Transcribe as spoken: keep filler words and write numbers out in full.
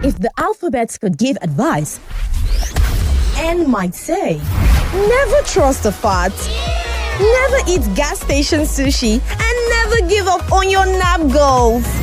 If the alphabets could give advice, N might say, never trust a fart, never eat gas station sushi, and never give up on your nap goals.